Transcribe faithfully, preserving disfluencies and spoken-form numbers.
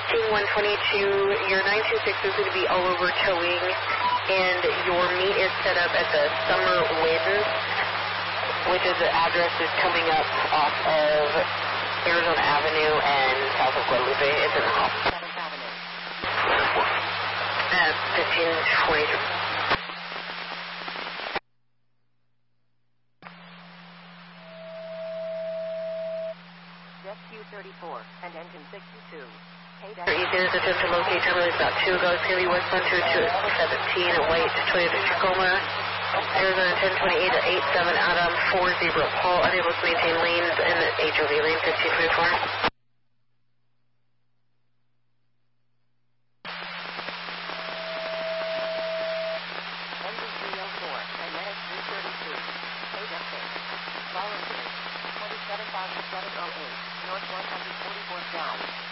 King one twenty-two, your nine two six is going to be all over towing, and your meet is set up at the Summer Winds, which is the address is coming up off of Arizona Avenue and south of Guadalupe. It's in the hall. At fifteen twenty-three. Jet Q thirty-four and engine sixty-two. Ethan is attempt to locate terminal is about two ago. It's going to be westbound two two seventeen, await Toyota Tacoma. Arizona ten twenty-eight at eight seven Adam, four Zebra Paul, unable to maintain lanes in the H O V lane fifteen twenty-four. Engine three oh four, Magnetic three thirty-two. K W A. Volunteer. twenty-seven thousand seven hundred eight, North one forty-four down.